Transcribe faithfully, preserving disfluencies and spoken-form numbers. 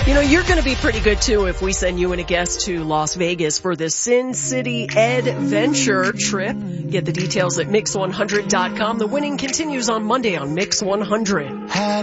You know, you're going to be pretty good, too, if we send you and a guest to Las Vegas for the Sin City Adventure trip. Get the details at mix one hundred dot com. The winning continues on Monday on Mix one hundred.